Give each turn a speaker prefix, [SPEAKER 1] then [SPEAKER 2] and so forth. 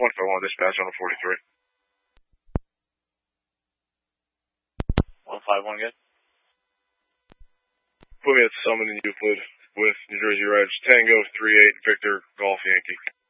[SPEAKER 1] 151 dispatch on the 43.
[SPEAKER 2] 151 again.
[SPEAKER 1] Put me at Summit in Euclid with New Jersey Reg, Tango 38 Victor Golf Yankee.